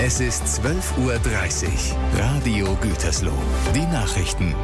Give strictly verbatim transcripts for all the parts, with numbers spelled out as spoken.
Es ist zwölf Uhr dreißig. Radio Gütersloh. Die Nachrichten.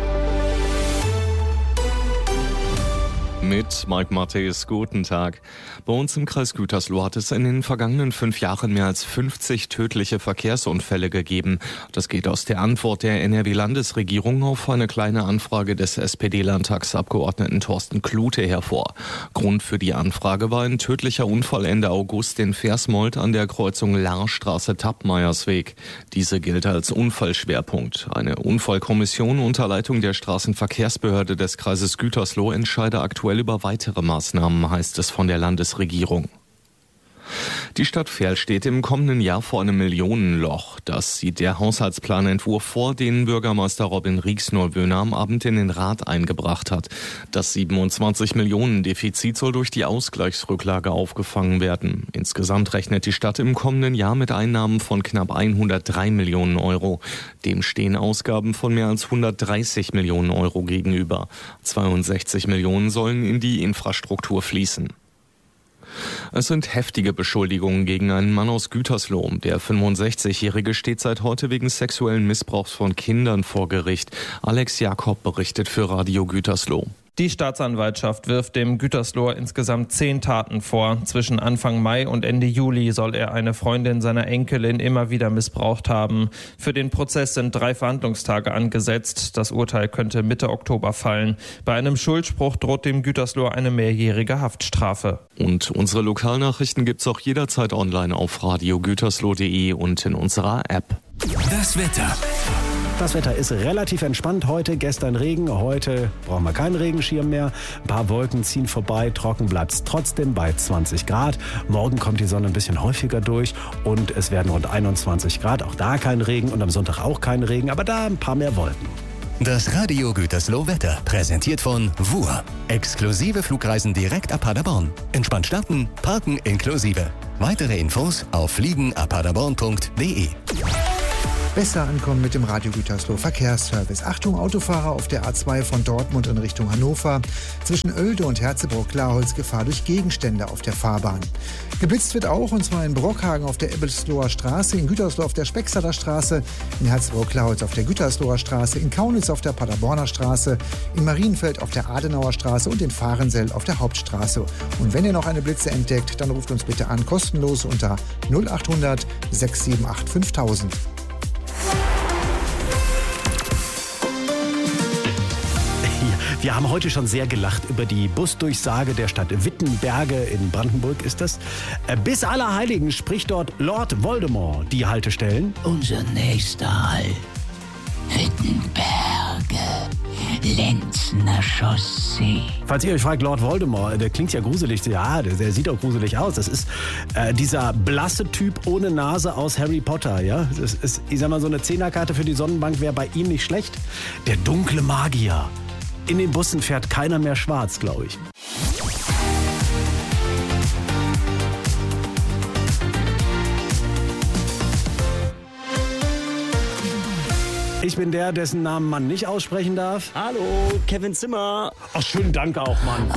Mit Mike Matthäus, guten Tag. Bei uns im Kreis Gütersloh hat es in den vergangenen fünf Jahren mehr als fünfzig tödliche Verkehrsunfälle gegeben. Das geht aus der Antwort der N R W-Landesregierung auf eine kleine Anfrage des S P D-Landtagsabgeordneten Thorsten Klute hervor. Grund für die Anfrage war ein tödlicher Unfall Ende August in Versmold an der Kreuzung Lahrstraße-Tappmeiersweg. Diese gilt als Unfallschwerpunkt. Eine Unfallkommission unter Leitung der Straßenverkehrsbehörde des Kreises Gütersloh entscheide aktuell über weitere Maßnahmen, heißt es von der Landesregierung. Die Stadt Verl steht im kommenden Jahr vor einem Millionenloch. Das sieht der Haushaltsplanentwurf vor, den Bürgermeister Robin Rieksnorwöhner am Abend in den Rat eingebracht hat. Das siebenundzwanzig Millionen Defizit soll durch die Ausgleichsrücklage aufgefangen werden. Insgesamt rechnet die Stadt im kommenden Jahr mit Einnahmen von knapp hundertdrei Millionen Euro. Dem stehen Ausgaben von mehr als hundertdreißig Millionen Euro gegenüber. zweiundsechzig Millionen sollen in die Infrastruktur fließen. Es sind heftige Beschuldigungen gegen einen Mann aus Gütersloh. Der fünfundsechzigjährige steht seit heute wegen sexuellen Missbrauchs von Kindern vor Gericht. Alex Jakob berichtet für Radio Gütersloh. Die Staatsanwaltschaft wirft dem Gütersloher insgesamt zehn Taten vor. Zwischen Anfang Mai und Ende Juli soll er eine Freundin seiner Enkelin immer wieder missbraucht haben. Für den Prozess sind drei Verhandlungstage angesetzt. Das Urteil könnte Mitte Oktober fallen. Bei einem Schuldspruch droht dem Gütersloher eine mehrjährige Haftstrafe. Und unsere Lokalnachrichten gibt's auch jederzeit online auf radio gütersloh punkt de und in unserer App. Das Wetter. Das Wetter ist relativ entspannt heute, gestern Regen, heute brauchen wir keinen Regenschirm mehr. Ein paar Wolken ziehen vorbei, trocken bleibt es trotzdem bei zwanzig Grad. Morgen kommt die Sonne ein bisschen häufiger durch und es werden rund einundzwanzig Grad. Auch da kein Regen und am Sonntag auch kein Regen, aber da ein paar mehr Wolken. Das Radio Gütersloh Wetter, präsentiert von W U R. Exklusive Flugreisen direkt ab Paderborn. Entspannt starten, parken inklusive. Weitere Infos auf fliegen ab paderborn punkt de. Besser ankommen mit dem Radio Gütersloh Verkehrsservice. Achtung, Autofahrer auf der A zwei von Dortmund in Richtung Hannover. Zwischen Oelde und Herzebrock-Klarholz Gefahr durch Gegenstände auf der Fahrbahn. Geblitzt wird auch, und zwar in Brockhagen auf der Ebbelsloher Straße, in Gütersloh auf der Specksaler Straße, in Herzebrock-Klarholz auf der Gütersloher Straße, in Kaunitz auf der Paderborner Straße, in Marienfeld auf der Adenauer Straße und in Fahrensell auf der Hauptstraße. Und wenn ihr noch eine Blitze entdeckt, dann ruft uns bitte an, kostenlos unter null achthundert sechs sieben acht fünftausend. Wir haben heute schon sehr gelacht über die Busdurchsage der Stadt Wittenberge in Brandenburg ist das. Bis Allerheiligen spricht dort Lord Voldemort die Haltestellen. Unser nächster Halt, Wittenberge, Lenzner Chaussee. Falls ihr euch fragt, Lord Voldemort, der klingt ja gruselig. Ja, der, der sieht auch gruselig aus. Das ist äh, dieser blasse Typ ohne Nase aus Harry Potter. Ja, das ist, ich sag mal, so eine Zehnerkarte für die Sonnenbank wäre bei ihm nicht schlecht. Der dunkle Magier. In den Bussen fährt keiner mehr schwarz, glaube ich. Ich bin der, dessen Namen man nicht aussprechen darf. Hallo, Kevin Zimmer. Ach, schönen Dank auch, Mann.